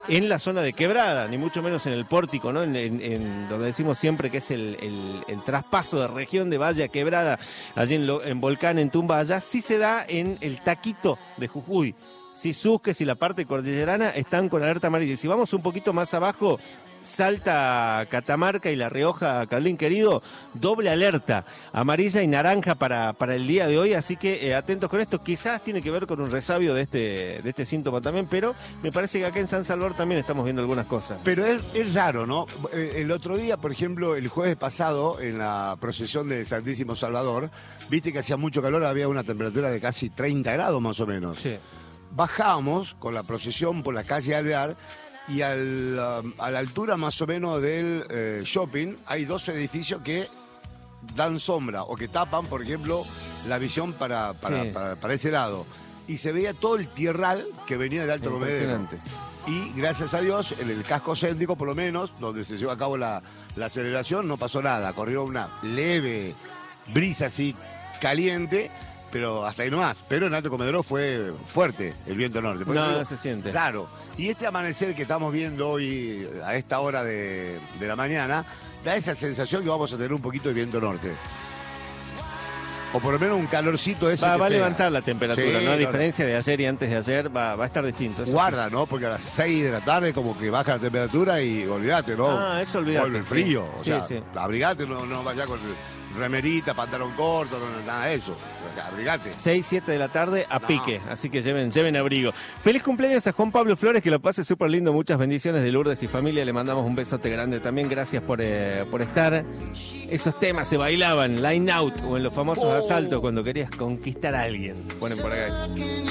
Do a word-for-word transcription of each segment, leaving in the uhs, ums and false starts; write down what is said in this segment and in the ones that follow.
en la zona de Quebrada, ni mucho menos en el pórtico, ¿no? En, en, en donde decimos siempre que es el, el, el traspaso de región de Valle a Quebrada, allí en, lo, en Volcán, en Tumbayá, sí se da en el Taquito de Jujuy. Sí, Susques y la parte cordillerana están con alerta amarilla. Y si vamos un poquito más abajo, Salta, Catamarca y La Rioja, Carlín querido, doble alerta, amarilla y naranja para, para el día de hoy, así que eh, atentos con esto. Quizás tiene que ver con un resabio de este, de este síntoma también, pero me parece que acá en San Salvador también estamos viendo algunas cosas. Pero es, es raro, ¿no? El otro día, por ejemplo, el jueves pasado, en la procesión del Santísimo Salvador, viste que hacía mucho calor, había una temperatura de casi treinta grados más o menos. Sí. Bajamos con la procesión por la calle Alvear, y al, um, a la altura más o menos del eh, shopping hay dos edificios que dan sombra o que tapan, por ejemplo, la visión para, para, sí. para, para ese lado. Y se veía todo el tierral que venía de Alto Comedero. Y gracias a Dios, en el casco céntrico, por lo menos, donde se llevó a cabo la, la aceleración, no pasó nada. Corrió una leve brisa así caliente, pero hasta ahí nomás. Pero en Alto Comedero fue fuerte el viento norte. No, no se siente. Claro. Y este amanecer que estamos viendo hoy a esta hora de, de la mañana, da esa sensación que vamos a tener un poquito de viento norte. O por lo menos un calorcito ese. Va, que va a pega. levantar la temperatura, Sí, ¿no? A no, diferencia de ayer y antes de ayer, va, va a estar distinto. Eso Guarda, sí. ¿no? Porque a las seis de la tarde como que baja la temperatura y olvídate, ¿no? Ah, eso olvídate. Vuelve el frío. Sí. O sea, Sí, sí. abrigate, no, no vaya con remerita, pantalón corto, no, nada de eso. O sea, abrigate. seis, siete de la tarde a No. pique, así que lleven, lleven abrigo. Feliz cumpleaños a Juan Pablo Flores, que lo pase súper lindo, muchas bendiciones de Lourdes y familia, le mandamos un besote grande también, gracias por, eh, por estar. Esos temas se bailaban, line out o en los famosos Oh. asaltos cuando querías conquistar a alguien, ponen por acá.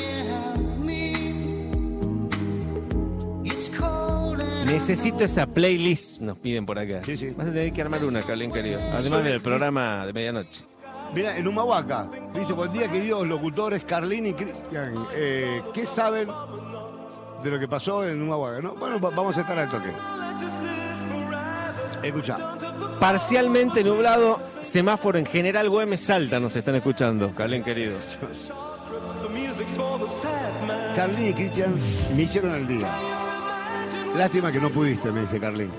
Necesito esa playlist, nos piden por acá. Sí, sí. Vas a tener que armar una, Carlín querido, además del programa de medianoche. Mira, en Humahuaca, dice, buen día queridos locutores Carlín y Cristian. Eh, ¿Qué saben de lo que pasó en Humahuaca? ¿No? Bueno, va- vamos a estar al toque. Escucha. Parcialmente nublado, semáforo en General Güemes, Salta, nos están escuchando, Carlín querido. Carlín y Cristian me hicieron el día. Lástima que no pudiste, me dice Carlín.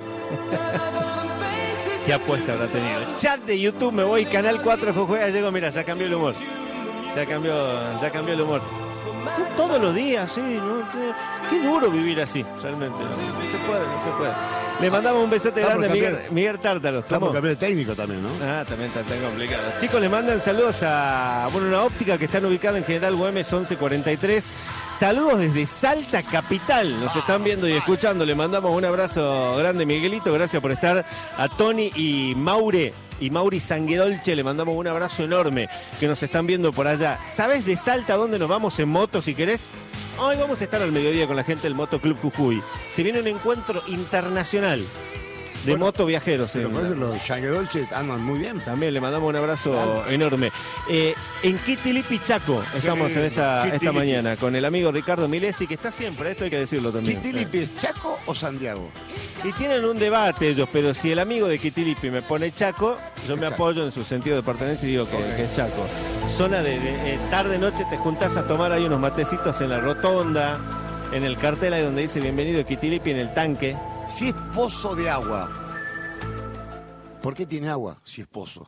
¿Qué apuesta habrá tenido? Chat de YouTube, me voy, Canal cuatro, Jujuy, llego, mira, ya cambió el humor. Ya cambió, ya cambió el humor. Todos los días, sí, ¿no? Qué, qué duro vivir así, realmente. ¿no? No se puede, no se puede. Le mandamos un besote Estamos grande a Miguel, cambiando. Miguel Tártaro. Estamos ¿Cómo? cambiando de técnico también, ¿no? Ah, también está tan complicado. Chicos, le mandan saludos a bueno, una óptica que están ubicada en General Güemes once cuarenta y tres. Saludos desde Salta Capital. Nos están viendo y escuchando. Le mandamos un abrazo grande, Miguelito. Gracias por estar. A Tony y Maure y Mauri Sanguedolce le mandamos un abrazo enorme que nos están viendo por allá. ¿Sabes de Salta dónde nos vamos en moto si querés? Hoy vamos a estar al mediodía con la gente del Moto Club Jujuy. Se viene un encuentro internacional de Bueno, moto viajeros. Pero en- por eso los Yanguedolce andan muy bien. También le mandamos un abrazo Claro. enorme. Eh, en Kitilipi, Chaco, estamos en esta, esta Kitilipi. mañana con el amigo Ricardo Milesi, que está siempre, esto hay que decirlo también. ¿Kitilipi es Chaco o Santiago? Y tienen un debate ellos, pero si el amigo de Kitilipi me pone Chaco, yo me Chaco. apoyo en su sentido de pertenencia y digo que, Ok. que es Chaco. Zona de, de, eh, tarde, noche, te juntás a tomar ahí unos matecitos en la rotonda, en el cartel ahí donde dice bienvenido Kitilipi, en el tanque. Si es pozo de agua, ¿por qué tiene agua si es pozo?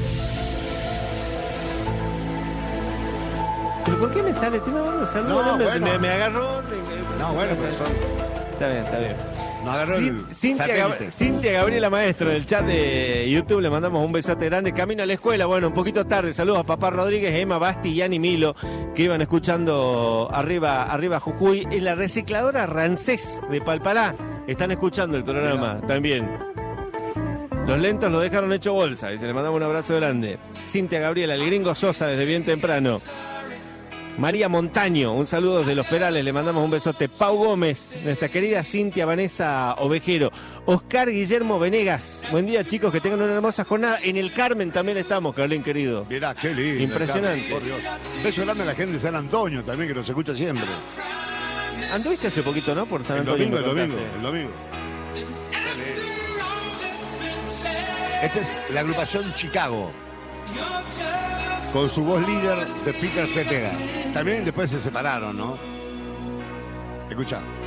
¿Pero por qué me sale? Estoy dando saludos, No, ¿no? me, bueno. me- me agarró. te- No, bueno, pero son... Está bien, está bien. Nos agarró Cin- el Cintia, satélite. Gab- Cintia Gabriela Maestro del chat de YouTube, le mandamos un besote grande. Camino a la escuela, bueno, un poquito tarde. Saludos a Papá Rodríguez, Emma Basti y Ani Milo, que iban escuchando arriba, arriba Jujuy. En la recicladora Rancés de Palpalá están escuchando el programa también. Los lentos lo dejaron hecho bolsa, dice, le mandamos un abrazo grande. Cintia Gabriela, el gringo Sosa desde bien temprano. María Montaño, un saludo desde Los Perales, le mandamos un besote. Pau Gómez, nuestra querida Cintia Vanessa Ovejero. Oscar Guillermo Venegas, buen día chicos, que tengan una hermosa jornada. En el Carmen también estamos, Carlín querido. Mirá, qué lindo. Impresionante. Carmen, por Dios. Beso grande a la gente de San Antonio también, que nos escucha siempre. Anduviste hace poquito, ¿no? Por San El Antonio. domingo, el me domingo, contaste. el domingo. Esta es la agrupación Chicago, con su voz líder de Peter Cetera. También después se separaron, ¿no? Escucha.